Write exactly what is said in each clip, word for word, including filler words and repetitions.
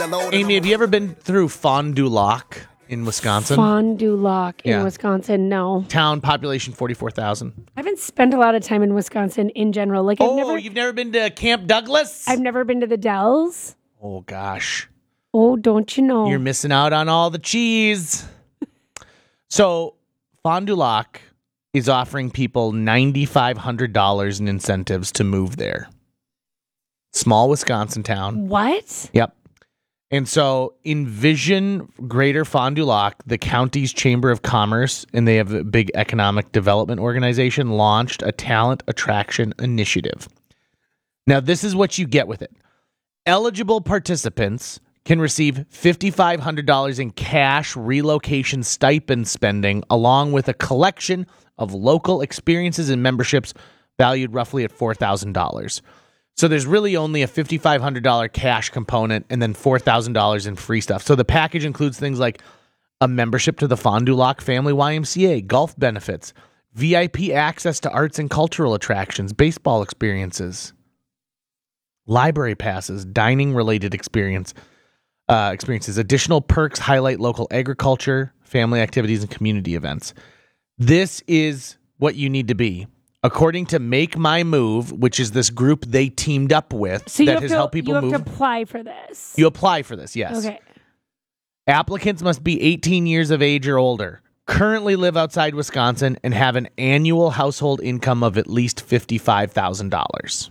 Amy, have you ever been through Fond du Lac in Wisconsin? Fond du Lac in Yeah. Wisconsin, no. Town population forty-four thousand. I haven't spent a lot of time in Wisconsin in general. Like I've Oh, never, you've never been to Camp Douglas? I've never been to the Dells. Oh, gosh. Oh, don't you know? You're missing out on all the cheese. So, Fond du Lac is offering people nine thousand five hundred dollars in incentives to move there. Small Wisconsin town. What? Yep. And so Envision Greater Fond du Lac, the county's Chamber of Commerce, and they have a big economic development organization, launched a talent attraction initiative. Now, this is what you get with it. Eligible participants can receive five thousand five hundred dollars in cash relocation stipend spending, along with a collection of local experiences and memberships valued roughly at four thousand dollars. So there's really only a five thousand five hundred dollars cash component and then four thousand dollars in free stuff. So the package includes things like a membership to the Fond du Lac Family Y M C A, golf benefits, V I P access to arts and cultural attractions, baseball experiences, library passes, dining-related experience uh, experiences. Additional perks highlight local agriculture, family activities, and community events. This is what you need to be. According to Make My Move, which is this group they teamed up with So you that have has to, helped people you have move. to apply for this. You apply for this, yes. Okay. Applicants must be eighteen years of age or older, currently live outside Wisconsin, and have an annual household income of at least fifty-five thousand dollars.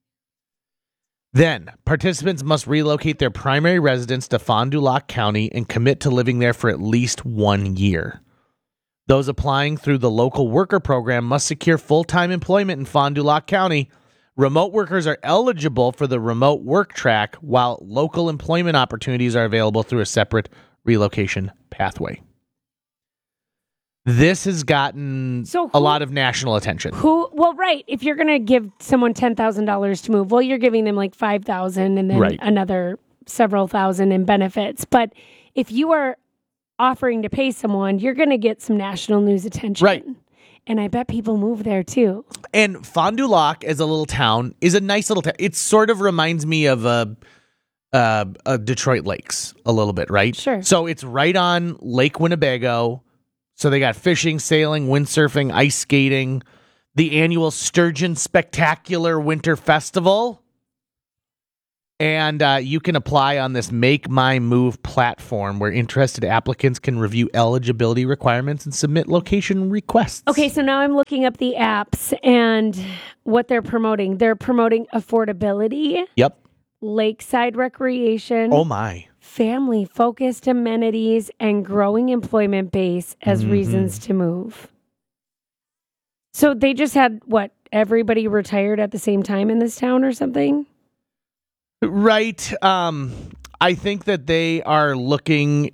Then, participants must relocate their primary residence to Fond du Lac County and commit to living there for at least one year. Those applying through the local worker program must secure full-time employment in Fond du Lac County. Remote workers are eligible for the remote work track, while local employment opportunities are available through a separate relocation pathway. This has gotten So who- a lot of national attention. Who? Well, right. If you're going to give someone ten thousand dollars to move, well, you're giving them like five thousand dollars and then Right. another several thousand in benefits. But if you are offering to pay someone, you're going to get some national news attention. Right. And I bet people move there too. And Fond du Lac, as a little town, is a nice little town. It sort of reminds me of a, uh, a Detroit Lakes a little bit, right? Sure. So it's right on Lake Winnebago. So they got fishing, sailing, windsurfing, ice skating, the annual Sturgeon Spectacular Winter Festival. And uh, you can apply on this Make My Move platform where interested applicants can review eligibility requirements and submit location requests. Okay, so now I'm looking up the apps and what they're promoting. They're promoting affordability, Yep. lakeside recreation, Oh, my. family-focused amenities, and growing employment base as Mhm. reasons to move. So they just had, what, everybody retired at the same time in this town or something? Right. Um, I think that they are looking.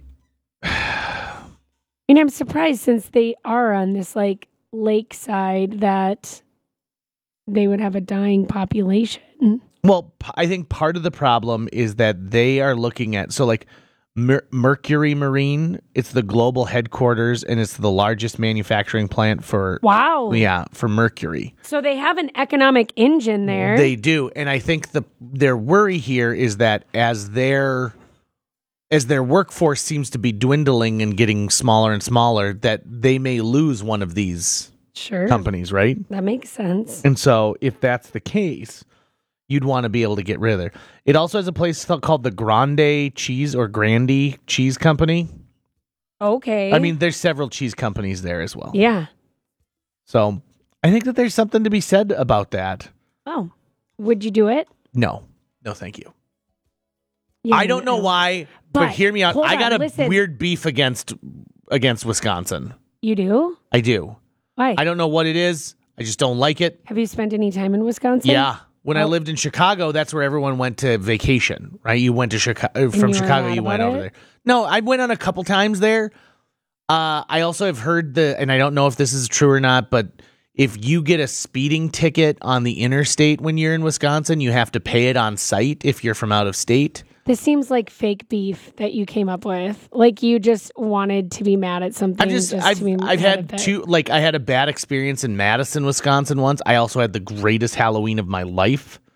I mean, I'm surprised since they are on this, like, lakeside that they would have a dying population. Well, p- I think part of the problem is that they are looking at, so like Mer- Mercury Marine, it's the global headquarters and it's the largest manufacturing plant for, Wow. yeah, for Mercury. So they have an economic engine there. They do. And I think the their worry here is that as their as their workforce seems to be dwindling and getting smaller and smaller, that they may lose one of these Sure. companies, right? That makes sense. And so if that's the case, you'd want to be able to get rid of it. It also has a place called the Grande Cheese or Grandy Cheese Company. Okay. I mean, there's several cheese companies there as well. yeah. So I think that there's something to be said about that. Oh, would you do it? No. No, thank you. Yeah, I don't know no. why, but, But, hear me out. hold I got on, a listen. weird beef against against Wisconsin. You do? I do. Why? I don't know what it is. I just don't like it. Have you spent any time in Wisconsin? Yeah. When I Oh. lived in Chicago, that's where everyone went to vacation, right? You went to Chicago from you were Chicago. mad You went about over it? there. No, I went on a couple times there. Uh, I also have heard the, and I don't know if this is true or not, but if you get a speeding ticket on the interstate when you're in Wisconsin, you have to pay it on site if you're from out of state. This seems like fake beef that you came up with. Like you just wanted to be mad at something. I've just, just I've, to be I've mad had at it. two, like I had a bad experience in Madison, Wisconsin once. I also had the greatest Halloween of my life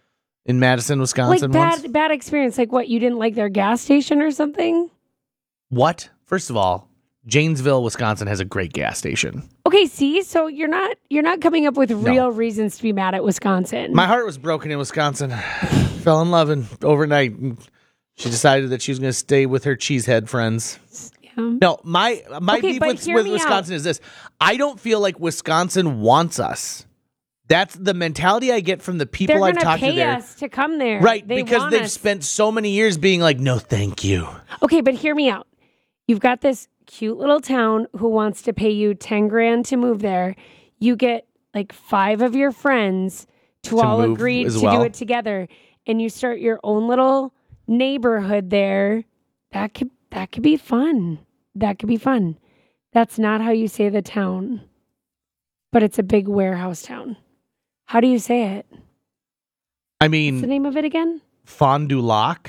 in Madison, Wisconsin. Like bad, once. bad experience. Like what? You didn't like their gas station or something? What? First of all, Janesville, Wisconsin has a great gas station. Okay, see, so you're not you're not coming up with real reasons to be mad at Wisconsin. My heart was broken in Wisconsin. Fell in love and overnight. She decided that she was going to stay with her cheesehead friends. Yeah. No, my my okay, beef with, with Wisconsin out. is this. I don't feel like Wisconsin wants us. That's the mentality I get from the people They're I've talked to there. They're going to pay us to come there. Right, they because they've us. spent so many years being like, no, thank you. Okay, but hear me out. You've got this cute little town who wants to pay you ten grand to move there. You get like five of your friends to, to all agree to well. do it together, and you start your own little neighborhood there. That could that could be fun. That could be fun. That's not how you say the town, but it's a big warehouse town. How do you say it? I mean, what's the name of it again? Fond du Lac.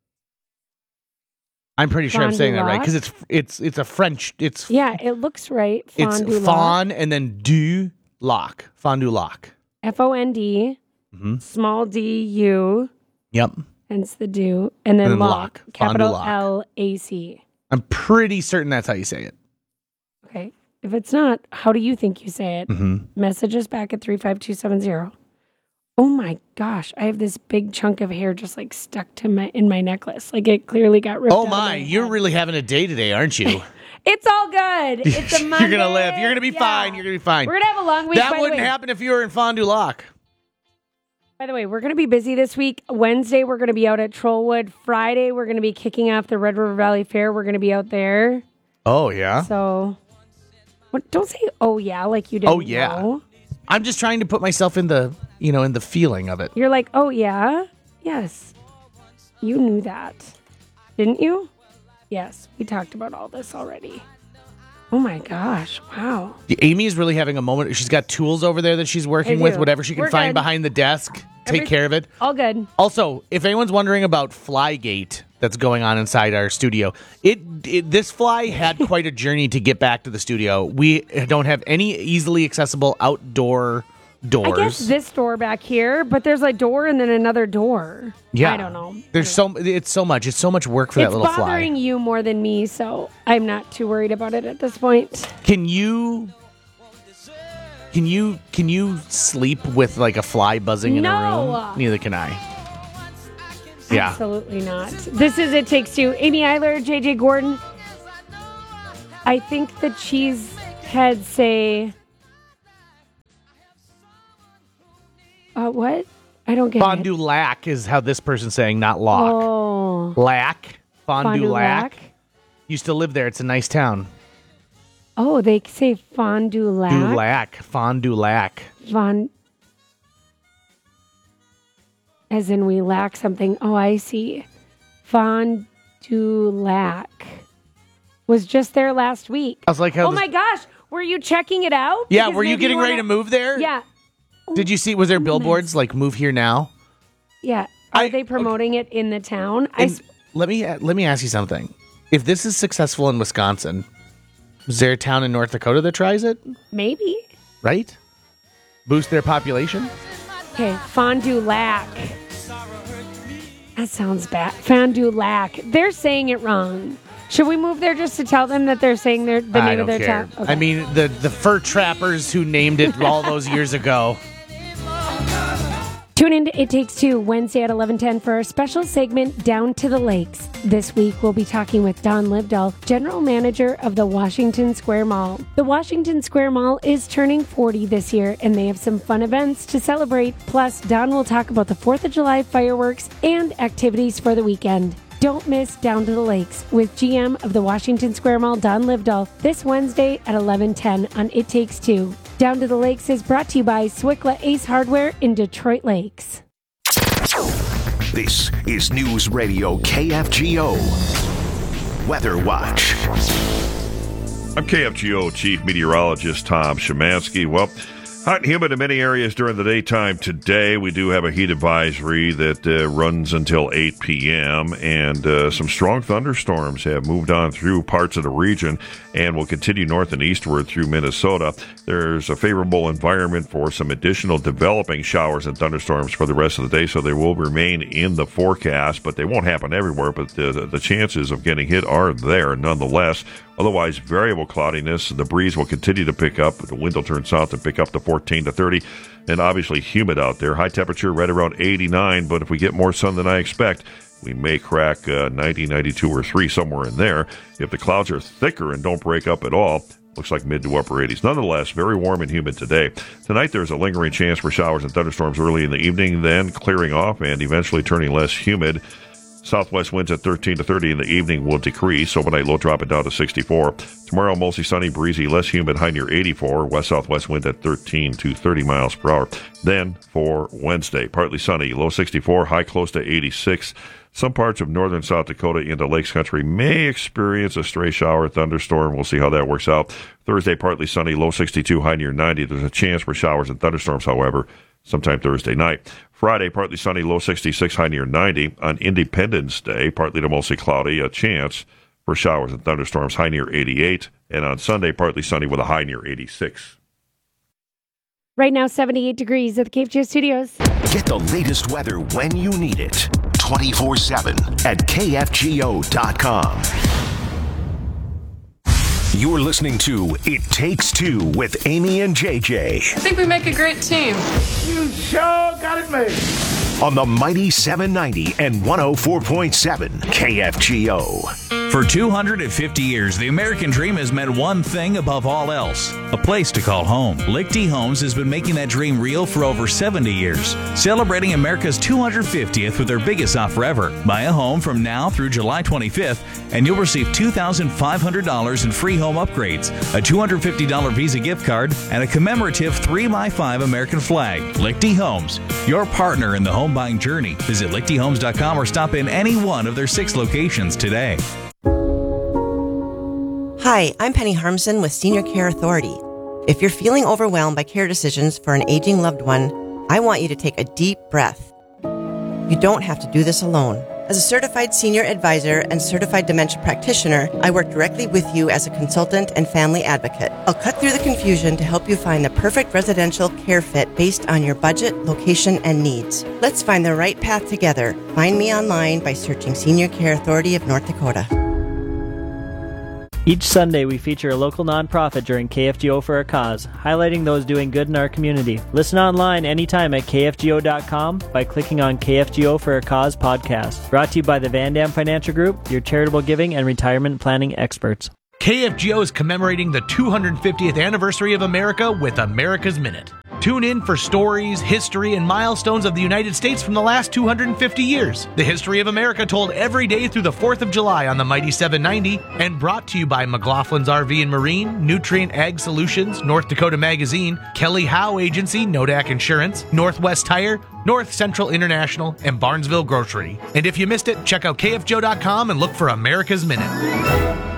I'm pretty sure Fond I'm saying du that right Lac? because it's it's it's a French. It's Yeah, it looks right. Fond it's du Lac. Fond and then du Lac. Fond du Lac. F O N D, mm-hmm. small D U. Yep. Hence the do, and then, and then Lac, Lac. capital Lac. L A C. I'm pretty certain that's how you say it. Okay. If it's not, how do you think you say it? Mm-hmm. Message us back at three five two seven zero. Oh my gosh, I have this big chunk of hair just like stuck to my in my necklace. Like it clearly got ripped Oh out my, of my you're head. really having a day today, aren't you? It's all good. It's a Monday. You're going to live. You're going to be Yeah. fine. You're going to be fine. We're going to have a long week. That by the wouldn't way. happen if you were in Fond du Lac. By the way, we're going to be busy this week. Wednesday, we're going to be out at Trollwood. Friday, we're going to be kicking off the Red River Valley Fair. We're going to be out there. Oh, yeah? So, what, don't say, oh, yeah, like you didn't Oh, yeah. know. I'm just trying to put myself in the, you know, in the feeling of it. You're like, oh, yeah? Yes. You knew that. Didn't you? Yes. We talked about all this already. Oh, my gosh. Wow. Amy is really having a moment. She's got tools over there that she's working I with, do. whatever she can We're find good. behind the desk. Take Every- care of it. All good. Also, if anyone's wondering about Flygate that's going on inside our studio, it, it this fly had quite a journey to get back to the studio. We don't have any easily accessible outdoor doors. I guess this door back here, but there's a door and then another door. yeah, I don't know. There's so it's so much. It's so much work for that It's little fly. bothering you more than me, so I'm not too worried about it at this point. Can you? Can you can you sleep with like a fly buzzing in No. a room? Neither can I. Yeah. Absolutely not. This is It Takes Two. Amy Eiler, J J Gordon. I think the cheese heads say... Uh, what? I don't get Fond it. du Lac is how this person's saying, not lock. Oh. Lac. Fond, Fond du du Lac. Lac. Used to live there. It's a nice town. Oh, they say Fond du Lac. Du Lac. Fond du Lac. Fond... As in we lack something. Oh, I see. Fond du Lac. Was just there last week. I was like, how Oh this- my gosh. Were you checking it out? Yeah, Because were you maybe getting ready wanna- to move there? Yeah. Did you see, was there billboards like move here now? Yeah. Are I- they promoting it in the town? I And s- let me let me ask you something. If this is successful in Wisconsin, is there a town in North Dakota that tries it? maybe. Right? Boost their population? Okay, Fond du Lac. That sounds bad. Fond du Lac. They're saying it wrong. Should we move there just to tell them that they're saying their the I name don't of their care. town? Okay. I mean, the, the fur trappers who named it all those years ago. Tune in to It Takes Two Wednesday at eleven ten for our special segment Down to the Lakes. This week we'll be talking with Don Livdahl, General Manager of the Washington Square Mall. The Washington Square Mall is turning forty this year and they have some fun events to celebrate. Plus, Don will talk about the fourth of July fireworks and activities for the weekend. Don't miss Down to the Lakes with G M of the Washington Square Mall, Don Livdahl, this Wednesday at eleven ten on It Takes Two. Down to the Lakes is brought to you by Swickla Ace Hardware in Detroit Lakes. This is News Radio K F G O Weather Watch. I'm K F G O Chief Meteorologist Tom Szymanski. Well, Hot and humid in many areas during the daytime today. We do have a heat advisory that uh, runs until eight p.m. and uh, some strong thunderstorms have moved on through parts of the region and will continue north and eastward through Minnesota. There's a favorable environment for some additional developing showers and thunderstorms for the rest of the day, so they will remain in the forecast, but they won't happen everywhere, but the, the chances of getting hit are there nonetheless. Otherwise, variable cloudiness. The breeze will continue to pick up. The wind will turn south and pick up to fourteen to thirty. And obviously humid out there. High temperature right around eighty-nine. But if we get more sun than I expect, we may crack uh, ninety, ninety-two, or three, somewhere in there. If the clouds are thicker and don't break up at all, looks like mid to upper eighties. Nonetheless, very warm and humid today. Tonight, there's a lingering chance for showers and thunderstorms early in the evening, then clearing off and eventually turning less humid. Southwest winds at thirteen to thirty in the evening will decrease. Overnight low dropping down to sixty-four. Tomorrow, mostly sunny, breezy, less humid, high near eighty-four. West-southwest wind at thirteen to thirty miles per hour. Then for Wednesday, partly sunny, low sixty-four, high close to eighty-six. Some parts of northern South Dakota into Lakes Country may experience a stray shower thunderstorm. We'll see how that works out. Thursday, partly sunny, low sixty-two, high near ninety. There's a chance for showers and thunderstorms, however, sometime Thursday night. Friday, partly sunny, low sixty-six, high near ninety. On Independence Day, partly to mostly cloudy, a chance for showers and thunderstorms, high near eighty-eight. And on Sunday, partly sunny with a high near eighty-six. Right now, seventy-eight degrees at the K F G O studios. Get the latest weather when you need it. twenty-four seven at K F G O dot com. You're listening to It Takes Two with Amy and J J. I think we make a great team. You sure got it made. On the mighty seven ninety and one oh four point seven K F G O. For two hundred fifty years, the American dream has meant one thing above all else: a place to call home. Lichty Homes has been making that dream real for over seventy years, celebrating America's two hundred fiftieth with their biggest offer ever. Buy a home from now through July twenty-fifth, and you'll receive two thousand five hundred dollars in free home upgrades, a two hundred fifty dollars Visa gift card, and a commemorative three by five American flag. Lichty Homes, your partner in the home buying journey. Visit lichty homes dot com or stop in any one of their six locations today. Hi, I'm Penny Harmson with Senior Care Authority. If you're feeling overwhelmed by care decisions for an aging loved one, I want you to take a deep breath. You don't have to do this alone. As a certified senior advisor and certified dementia practitioner, I work directly with you as a consultant and family advocate. I'll cut through the confusion to help you find the perfect residential care fit based on your budget, location, and needs. Let's find the right path together. Find me online by searching Senior Care Authority of North Dakota. Each Sunday, we feature a local nonprofit during K F G O for a Cause, highlighting those doing good in our community. Listen online anytime at K F G O dot com by clicking on K F G O for a Cause podcast. Brought to you by the Van Dam Financial Group, your charitable giving and retirement planning experts. K F G O is commemorating the two hundred fiftieth anniversary of America with America's Minute. Tune in for stories, history, and milestones of the United States from the last two hundred fifty years. The history of America told every day through the fourth of July on the mighty seven ninety, and brought to you by McLaughlin's R V and Marine, Nutrient Ag Solutions, North Dakota Magazine, Kelly Howe Agency, Nodak Insurance, Northwest Tire, North Central International, and Barnesville Grocery. And if you missed it, check out K F G O dot com and look for America's Minute.